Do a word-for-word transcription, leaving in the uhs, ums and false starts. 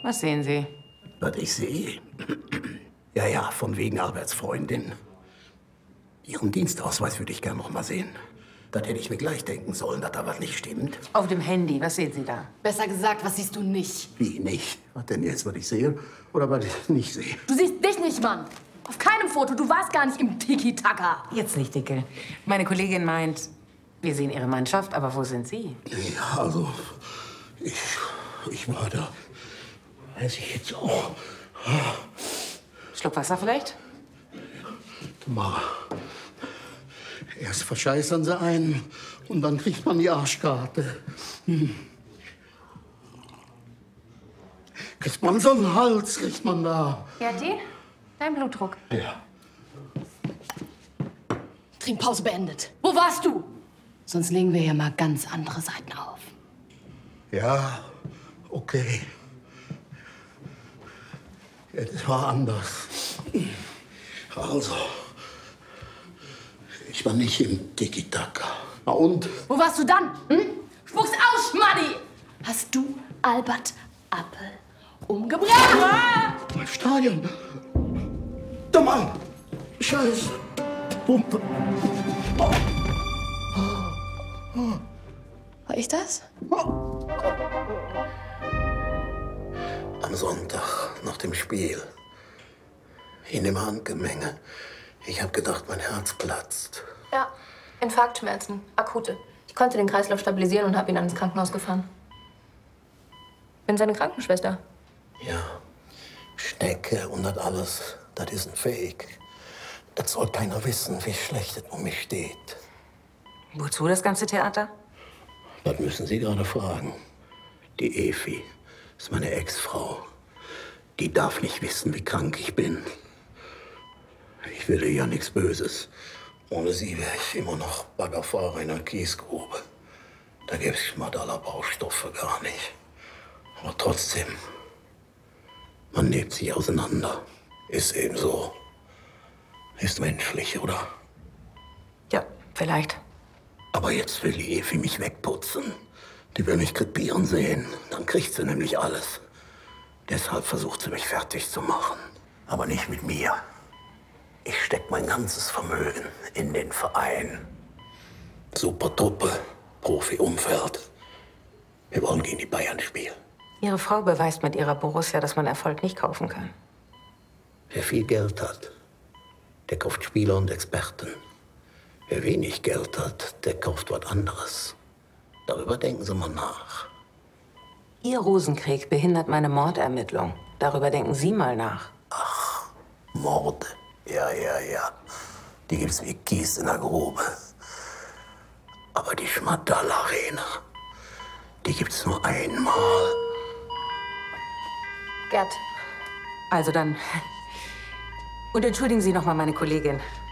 Was sehen Sie? Was ich sehe? Ja, ja, von wegen Arbeitsfreundin. Ihren Dienstausweis würde ich gerne noch mal sehen. Das hätte ich mir gleich denken sollen, dass da was nicht stimmt. Auf dem Handy, was sehen Sie da? Besser gesagt, was siehst du nicht? Wie nicht? Was denn jetzt, was ich sehe oder was ich nicht sehe? Du siehst dich nicht, Mann. Auf keinem Foto. Du warst gar nicht im Tiki-Taka. Jetzt nicht, Dicke. Meine Kollegin meint, wir sehen Ihre Mannschaft, aber wo sind Sie? Ja, also, ich, ich war da. Weiß ich jetzt auch. Schluck Wasser vielleicht? Mal. Erst verscheißern sie einen und dann kriegt man die Arschkarte. Hm. Kriegt man so einen Hals, kriegt man da. Gerti, dein Blutdruck. Ja. Trinkpause beendet. Wo warst du? Sonst legen wir hier mal ganz andere Seiten auf. Ja, okay. Es war anders. Also, ich war nicht im Tiki-Taka. Na und? Wo warst du dann? Hm? Spuck's aus, Schmaddi! Hast du Albert Appel umgebracht? Im Stadion. Der Mann. Scheiße. Pumpe. Oh. War ich das? Am Sonntag, nach dem Spiel. In dem Handgemenge. Ich habe gedacht, mein Herz platzt. Ja, Infarktschmerzen, akute. Ich konnte den Kreislauf stabilisieren und habe ihn dann ins Krankenhaus gefahren. Bin seine Krankenschwester. Ja, Schnecke und das alles, das ist ein Fake. Das soll keiner wissen, wie schlecht es um mich steht. Wozu das ganze Theater? Das müssen Sie gerade fragen. Die Evi ist meine Ex-Frau. Die darf nicht wissen, wie krank ich bin. Ich will ihr ja nichts Böses. Ohne sie wäre ich immer noch Baggerfahrer in einer Kiesgrube. Da gäbe es schmaddaler Baustoffe gar nicht. Aber trotzdem, man lebt sich auseinander. Ist eben so. Ist menschlich, oder? Ja, vielleicht. Aber jetzt will die Evi mich wegputzen. Die will mich krepieren sehen. Dann kriegt sie nämlich alles. Deshalb versucht sie mich fertig zu machen. Aber nicht mit mir. Ich steck mein ganzes Vermögen in den Verein. Super Truppe, Profi-Umfeld. Wir wollen gegen die Bayern spielen. Ihre Frau beweist mit ihrer Borussia, dass man Erfolg nicht kaufen kann. Wer viel Geld hat, der kauft Spieler und Experten. Wer wenig Geld hat, der kauft was anderes. Darüber denken Sie mal nach. Ihr Rosenkrieg behindert meine Mordermittlung. Darüber denken Sie mal nach. Ach, Morde. Ja, ja, ja. Die gibt's wie Kies in der Grube. Aber die Schmadall-Arena, die gibt's nur einmal. Gerd. Also dann. Und entschuldigen Sie noch mal meine Kollegin.